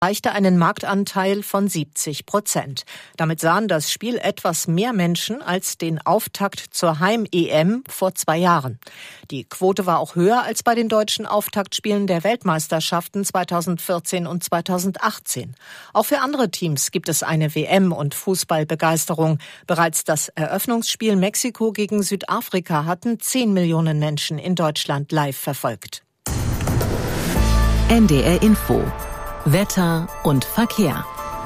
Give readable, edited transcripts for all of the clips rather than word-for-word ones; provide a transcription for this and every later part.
erreichte einen Marktanteil von 70%. Damit sahen das Spiel etwas mehr Menschen als den Auftakt zur Heim-EM vor 2 Jahren. Die Quote war auch höher als bei den deutschen Auftaktspielen der Weltmeisterschaften 2014 und 2018. Auch für andere Teams gibt es eine WM- und Fußballbegeisterung. Bereits das Eröffnungsspiel Mexiko gegen Südafrika hatten 10 Millionen Menschen in Deutschland live verfolgt. NDR Info. Wetter und Verkehr.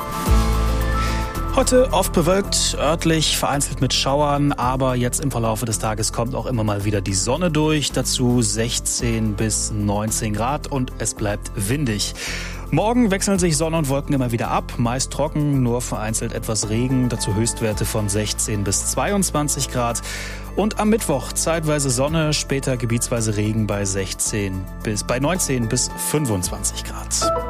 Heute oft bewölkt, örtlich vereinzelt mit Schauern, aber jetzt im Verlaufe des Tages kommt auch immer mal wieder die Sonne durch. Dazu 16 bis 19 Grad und es bleibt windig. Morgen wechseln sich Sonne und Wolken immer wieder ab, meist trocken, nur vereinzelt etwas Regen, dazu Höchstwerte von 16 bis 22 Grad. Und am Mittwoch zeitweise Sonne, später gebietsweise Regen bei 19 bis 25 Grad.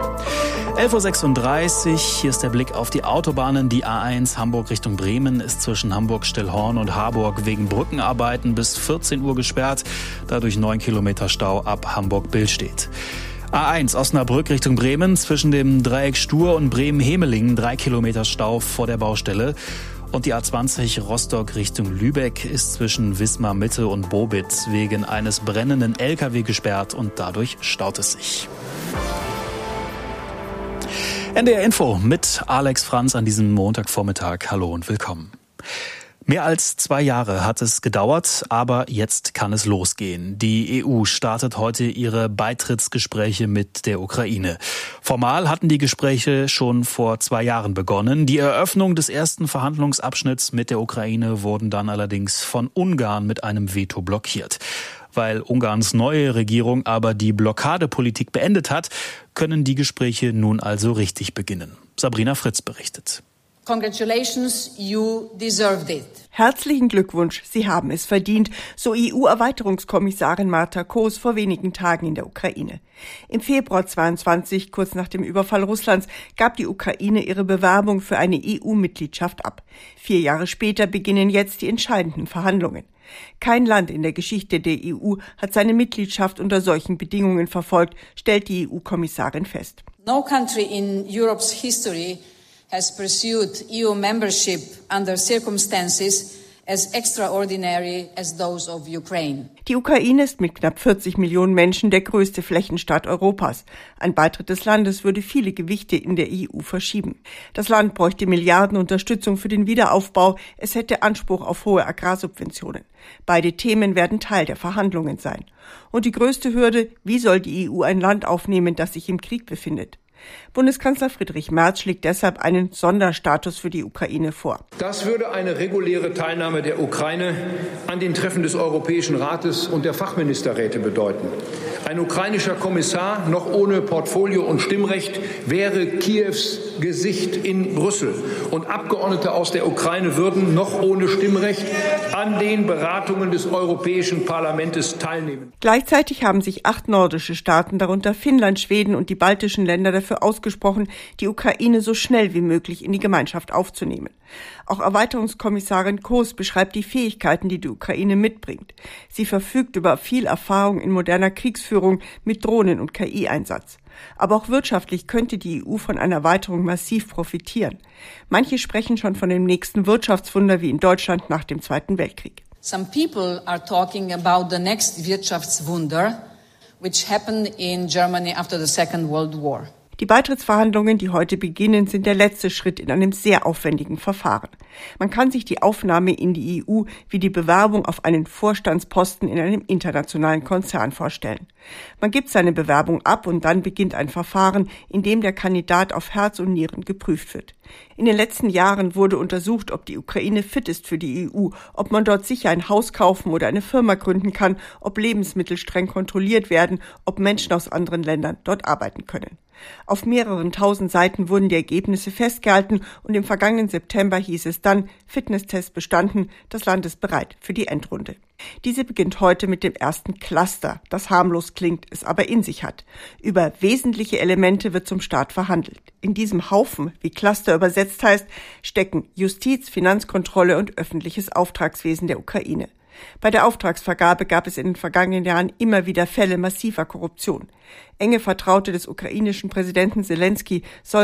11.36 Uhr, hier ist der Blick auf die Autobahnen. Die A1 Hamburg Richtung Bremen ist zwischen Hamburg-Stillhorn und Harburg wegen Brückenarbeiten bis 14 Uhr gesperrt, dadurch 9 Kilometer Stau ab Hamburg-Billstedt. A1 Osnabrück Richtung Bremen zwischen dem Dreieck Stur und Bremen-Hemelingen 3 Kilometer Stau vor der Baustelle. Und die A20 Rostock Richtung Lübeck ist zwischen Wismar Mitte und Bobitz wegen eines brennenden LKW gesperrt und dadurch staut es sich. NDR Info mit Alex Franz an diesem Montagvormittag. Hallo und willkommen. Mehr als 2 Jahre hat es gedauert, aber jetzt kann es losgehen. Die EU startet heute ihre Beitrittsgespräche mit der Ukraine. Formal hatten die Gespräche schon vor 2 Jahren begonnen. Die Eröffnung des ersten Verhandlungsabschnitts mit der Ukraine wurden dann allerdings von Ungarn mit einem Veto blockiert. Weil Ungarns neue Regierung aber die Blockadepolitik beendet hat, können die Gespräche nun also richtig beginnen. Sabrina Fritz berichtet. Congratulations, you deserved it. Herzlichen Glückwunsch, Sie haben es verdient, so EU-Erweiterungskommissarin Marta Koos vor wenigen Tagen in der Ukraine. Im Februar 22, kurz nach dem Überfall Russlands, gab die Ukraine ihre Bewerbung für eine EU-Mitgliedschaft ab. 4 Jahre später beginnen jetzt die entscheidenden Verhandlungen. Kein Land in der Geschichte der EU hat seine Mitgliedschaft unter solchen Bedingungen verfolgt, stellt die EU-Kommissarin fest. No country in Europe's history has pursued EU membership under circumstances as extraordinary as those of Ukraine. Die Ukraine ist mit knapp 40 Millionen Menschen der größte Flächenstaat Europas. Ein Beitritt des Landes würde viele Gewichte in der EU verschieben. Das Land bräuchte Milliarden Unterstützung für den Wiederaufbau. Es hätte Anspruch auf hohe Agrarsubventionen. Beide Themen werden Teil der Verhandlungen sein. Und die größte Hürde, wie soll die EU ein Land aufnehmen, das sich im Krieg befindet? Bundeskanzler Friedrich Merz schlägt deshalb einen Sonderstatus für die Ukraine vor. Das würde eine reguläre Teilnahme der Ukraine an den Treffen des Europäischen Rates und der Fachministerräte bedeuten. Ein ukrainischer Kommissar, noch ohne Portfolio und Stimmrecht, wäre Kiews Gesicht in Brüssel. Und Abgeordnete aus der Ukraine würden, noch ohne Stimmrecht, an den Beratungen des Europäischen Parlaments teilnehmen. Gleichzeitig haben sich 8 nordische Staaten, darunter Finnland, Schweden und die baltischen Länder, dafür ausgesprochen, die Ukraine so schnell wie möglich in die Gemeinschaft aufzunehmen. Auch Erweiterungskommissarin Koos beschreibt die Fähigkeiten, die die Ukraine mitbringt. Sie verfügt über viel Erfahrung in moderner Kriegsführung mit Drohnen- und KI-Einsatz. Aber auch wirtschaftlich könnte die EU von einer Erweiterung massiv profitieren. Manche sprechen schon von dem nächsten Wirtschaftswunder wie in Deutschland nach dem Zweiten Weltkrieg. Some people are talking about the next Wirtschaftswunder, which happened in Germany after the Second World War. Die Beitrittsverhandlungen, die heute beginnen, sind der letzte Schritt in einem sehr aufwendigen Verfahren. Man kann sich die Aufnahme in die EU wie die Bewerbung auf einen Vorstandsposten in einem internationalen Konzern vorstellen. Man gibt seine Bewerbung ab und dann beginnt ein Verfahren, in dem der Kandidat auf Herz und Nieren geprüft wird. In den letzten Jahren wurde untersucht, ob die Ukraine fit ist für die EU, ob man dort sicher ein Haus kaufen oder eine Firma gründen kann, ob Lebensmittel streng kontrolliert werden, ob Menschen aus anderen Ländern dort arbeiten können. Auf mehreren 1000 Seiten wurden die Ergebnisse festgehalten und im vergangenen September hieß es dann, Fitnesstest bestanden, das Land ist bereit für die Endrunde. Diese beginnt heute mit dem ersten Cluster, das harmlos klingt, es aber in sich hat. Über wesentliche Elemente wird zum Start verhandelt. In diesem Haufen, wie Cluster übersetzt heißt, stecken Justiz, Finanzkontrolle und öffentliches Auftragswesen der Ukraine. Bei der Auftragsvergabe gab es in den vergangenen Jahren immer wieder Fälle massiver Korruption. Enge Vertraute des ukrainischen Präsidenten Selenskyj sollen